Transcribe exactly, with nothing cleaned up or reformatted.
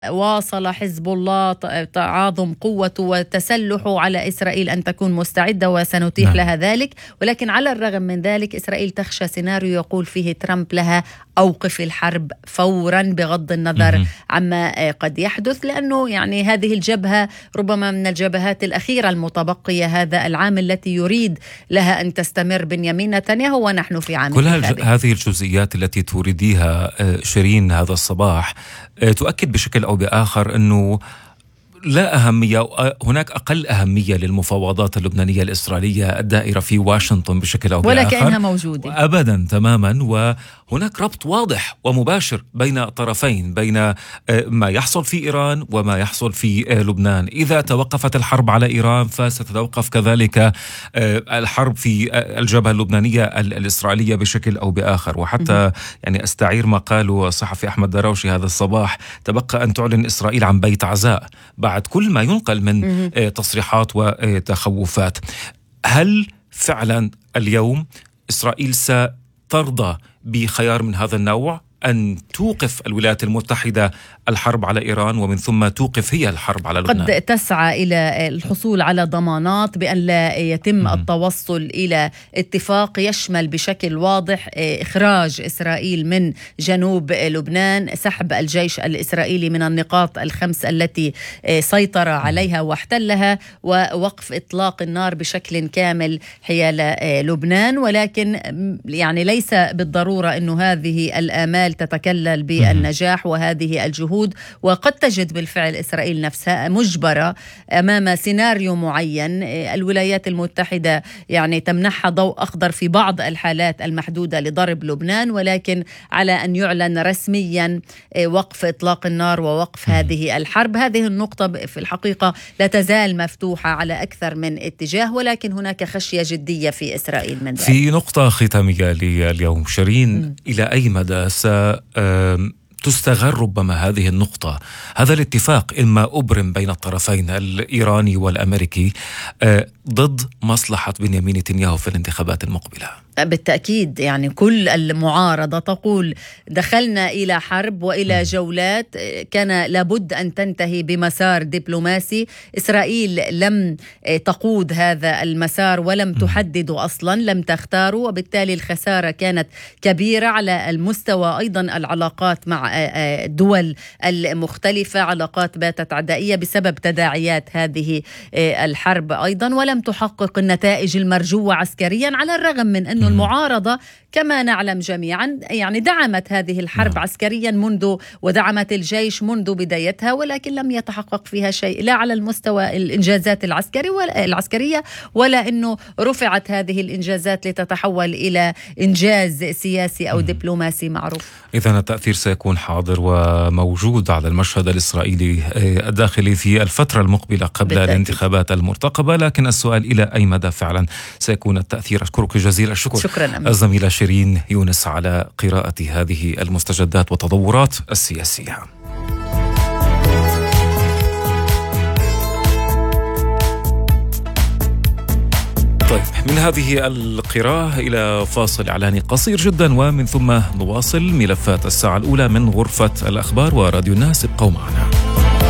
واصل حزب الله تعاظم قوته وتسلحه على إسرائيل أن تكون مستعدة وسنتيح نعم. لها ذلك، ولكن على الرغم من ذلك إسرائيل تخشى سيناريو يقول فيه ترامب لها أوقف الحرب فورا بغض النظر م- عما قد يحدث، لأنه يعني هذه الجبهة ربما من الجبهات الأخيرة المتبقية هذا العام التي يريد لها أن تستمر بنيامين نتنياهو ونحن في عام كل هذه الجزئيات التي تريديها شيرين هذا الصباح تؤكد بشكل أو بآخر أنه لا أهمية، هناك أقل أهمية للمفاوضات اللبنانية الإسرائيلية الدائرة في واشنطن بشكل أو بآخر، ولا كأنها موجودة أبدا تماما. وهناك ربط واضح ومباشر بين الطرفين، بين ما يحصل في إيران وما يحصل في لبنان. إذا توقفت الحرب على إيران فستتوقف كذلك الحرب في الجبهة اللبنانية الإسرائيلية بشكل أو بآخر. وحتى يعني أستعير ما قاله الصحفي أحمد دراوشي هذا الصباح: تبقى أن تعلن إسرائيل عن بيت عزاء بعد كل ما ينقل من تصريحات وتخوفات. هل فعلا اليوم إسرائيل سترضى بخيار من هذا النوع، أن توقف الولايات المتحدة الحرب على إيران ومن ثم توقف هي الحرب على لبنان؟ قد تسعى إلى الحصول على ضمانات بأن لا يتم م- التوصل إلى اتفاق يشمل بشكل واضح إخراج إسرائيل من جنوب لبنان، سحب الجيش الإسرائيلي من النقاط الخمس التي سيطر عليها واحتلها، ووقف إطلاق النار بشكل كامل حيال لبنان. ولكن يعني ليس بالضرورة أنه هذه الآمال تتكلل بالنجاح وهذه الجهود، وقد تجد بالفعل إسرائيل نفسها مجبرة أمام سيناريو معين. الولايات المتحدة يعني تمنحها ضوء أخضر في بعض الحالات المحدودة لضرب لبنان، ولكن على أن يعلن رسميا وقف إطلاق النار ووقف هذه الحرب. هذه النقطة في الحقيقة لا تزال مفتوحة على أكثر من اتجاه، ولكن هناك خشية جدية في إسرائيل من ذلك. في نقطة ختامية اليوم شيرين، م. إلى أي مدى س تستغل ربما هذه النقطة، هذا الاتفاق إما أبرم بين الطرفين الإيراني والأمريكي ضد مصلحة بنيامين نتنياهو في الانتخابات المقبلة؟ بالتأكيد، يعني كل المعارضة تقول دخلنا إلى حرب وإلى جولات كان لابد أن تنتهي بمسار دبلوماسي. إسرائيل لم تقود هذا المسار ولم تحدده أصلا، لم تختاره، وبالتالي الخسارة كانت كبيرة على المستوى أيضا العلاقات مع الدول المختلفة، علاقات باتت عدائية بسبب تداعيات هذه الحرب أيضا، ولم تحقق النتائج المرجوة عسكريا، على الرغم من أن المعارضة كما نعلم جميعا يعني دعمت هذه الحرب نعم. عسكريا منذ ودعمت الجيش منذ بدايتها، ولكن لم يتحقق فيها شيء، لا على المستوى الإنجازات العسكري ولا العسكرية، ولا أنه رفعت هذه الإنجازات لتتحول إلى إنجاز سياسي أو م. دبلوماسي معروف. إذن التأثير سيكون حاضر وموجود على المشهد الإسرائيلي الداخلي في الفترة المقبلة قبل بالتأكيد. الانتخابات المرتقبة، لكن السؤال إلى أي مدى فعلا سيكون التأثير. أشكرك جزيل الشكر شكرا الزميلة شيرين يونس على قراءة هذه المستجدات والتطورات السياسية. طيب، من هذه القراءة إلى فاصل إعلاني قصير جدا، ومن ثم نواصل ملفات الساعة الأولى من غرفة الأخبار وراديو الناس. ابقوا معنا.